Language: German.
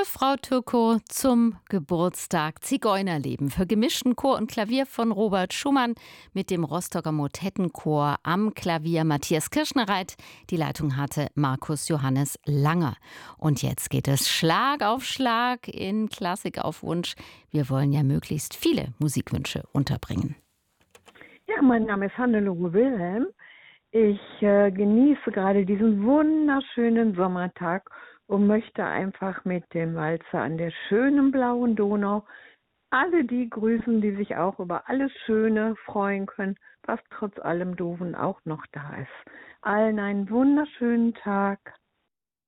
für Frau Türkow zum Geburtstag Zigeunerleben für gemischten Chor und Klavier von Robert Schumann mit dem Rostocker Motettenchor am Klavier Matthias Kirschnereit. Die Leitung hatte Markus Johannes Langer. Und jetzt geht es Schlag auf Schlag in Klassik auf Wunsch. Wir wollen ja möglichst viele Musikwünsche unterbringen. Ja, mein Name ist Hannelore Wilhelm. Ich genieße gerade diesen wunderschönen Sommertag und möchte einfach mit dem Walzer an der schönen blauen Donau alle die grüßen, die sich auch über alles Schöne freuen können, was trotz allem Doofen auch noch da ist. Allen einen wunderschönen Tag.